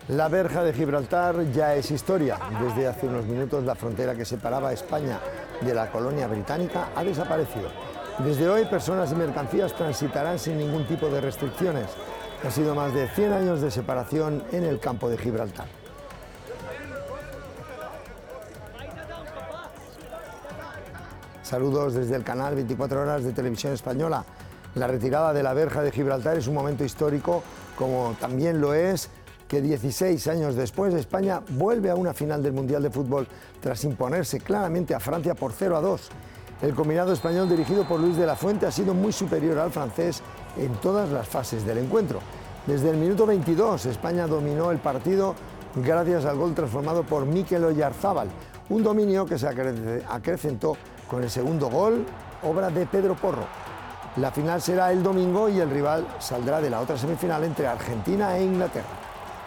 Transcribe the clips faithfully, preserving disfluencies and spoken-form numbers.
La verja de Gibraltar ya es historia. Desde hace unos minutos la frontera que separaba a España de la colonia británica ha desaparecido. Desde hoy personas y mercancías transitarán sin ningún tipo de restricciones. Han sido más de cien años de separación en el campo de Gibraltar. Saludos desde el canal veinticuatro horas de Televisión Española. La retirada de la verja de Gibraltar es un momento histórico, como también lo es que dieciséis años después España vuelve a una final del Mundial de Fútbol tras imponerse claramente a Francia por cero a dos. El combinado español dirigido por Luis de la Fuente ha sido muy superior al francés en todas las fases del encuentro. Desde el minuto veintidós España dominó el partido gracias al gol transformado por Mikel Oyarzábal, un dominio que se acrecentó con el segundo gol, obra de Pedro Porro. La final será el domingo y el rival saldrá de la otra semifinal entre Argentina e Inglaterra.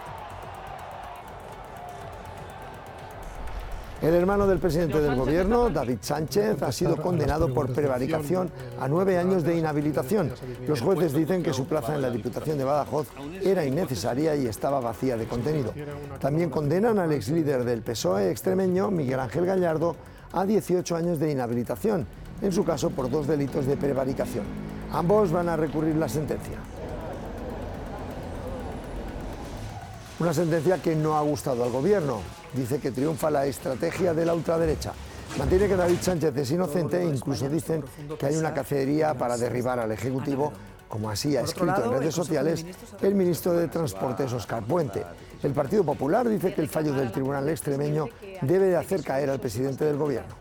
El hermano del presidente del gobierno, David Sánchez, ha sido condenado por prevaricación a nueve años de inhabilitación. Los jueces dicen que su plaza en la Diputación de Badajoz era innecesaria y estaba vacía de contenido. También condenan al exlíder del P S O E extremeño, Miguel Ángel Gallardo, a dieciocho años de inhabilitación, en su caso por dos delitos de prevaricación. Ambos van a recurrir la sentencia. Una sentencia que no ha gustado al gobierno. Dice que triunfa la estrategia de la ultraderecha. Mantiene que David Sánchez es inocente e incluso dicen que hay una cacería para derribar al Ejecutivo, como así ha escrito en redes sociales el ministro de Transportes, Óscar Puente. El Partido Popular dice que el fallo del tribunal extremeño debe de hacer caer al presidente del gobierno.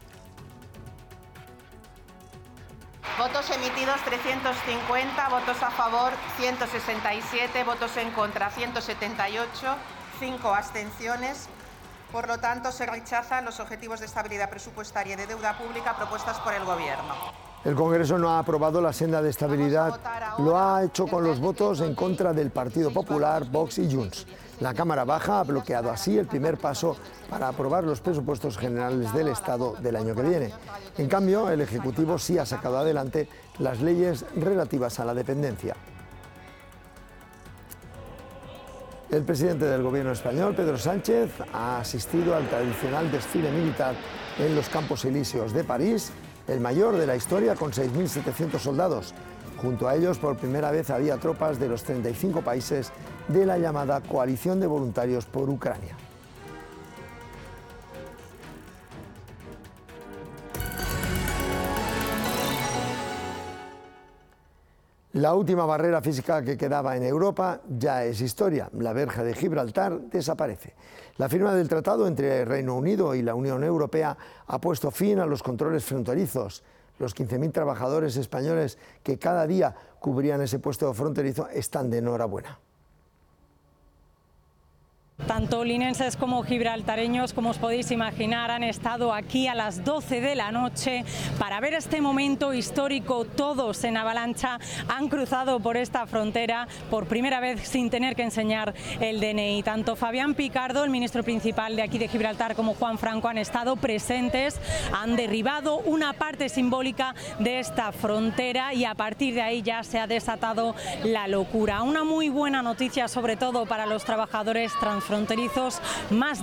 Votos emitidos trescientos cincuenta, votos a favor ciento sesenta y siete, votos en contra ciento setenta y ocho, cinco abstenciones. Por lo tanto, se rechazan los objetivos de estabilidad presupuestaria y de deuda pública propuestas por el Gobierno. El Congreso no ha aprobado la senda de estabilidad, lo ha hecho con los votos en contra del Partido Popular, Vox y Junts. La Cámara Baja ha bloqueado así el primer paso para aprobar los presupuestos generales del Estado del año que viene. En cambio, el Ejecutivo sí ha sacado adelante las leyes relativas a la dependencia. El presidente del gobierno español, Pedro Sánchez, ha asistido al tradicional desfile militar en los Campos Elíseos de París, el mayor de la historia, con seis mil setecientos soldados. Junto a ellos, por primera vez, había tropas de los treinta y cinco países de la llamada Coalición de Voluntarios por Ucrania. La última barrera física que quedaba en Europa ya es historia. La verja de Gibraltar desaparece. La firma del tratado entre Reino Unido y la Unión Europea ha puesto fin a los controles fronterizos. Los quince mil trabajadores españoles que cada día cubrían ese puesto fronterizo están de enhorabuena. Tanto linenses como gibraltareños, como os podéis imaginar, han estado aquí a las doce de la noche para ver este momento histórico. Todos en avalancha han cruzado por esta frontera por primera vez sin tener que enseñar el D N I. Tanto Fabián Picardo, el ministro principal de aquí de Gibraltar, como Juan Franco han estado presentes, han derribado una parte simbólica de esta frontera y a partir de ahí ya se ha desatado la locura. Una muy buena noticia, sobre todo para los trabajadores transfronterizos. Más